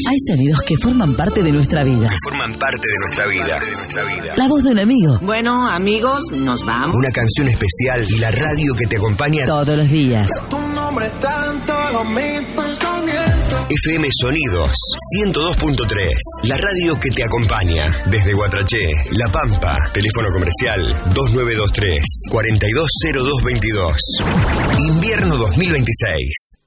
Hay sonidos que forman parte de nuestra vida. La voz de un amigo. Bueno, amigos, nos vamos. Una canción especial y la radio que te acompaña todos los días. Tu nombre es tanto los mis pensamientos. FM Sonidos 102.3. La radio que te acompaña desde Guatraché, La Pampa. Teléfono comercial 2923 420222. Invierno 2026.